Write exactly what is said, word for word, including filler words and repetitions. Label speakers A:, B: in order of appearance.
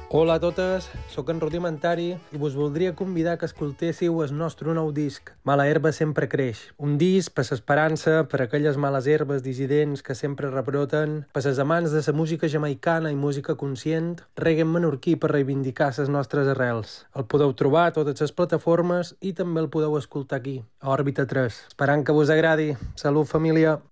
A: Hola a totes, sóc en Rudimentari i vos voldria convidar que escoltéssiu el nostre nou disc, Mala herba sempre creix. Un disc per l'esperança, per aquelles males herbes dissidents que sempre rebroten, per les amants de la música jamaicana i música conscient, reggae menorquí per reivindicar les nostres arrels. El podeu trobar a totes les plataformes i també el podeu escoltar aquí, a Òrbita tres. Esperant que vos agradi. Salut, família!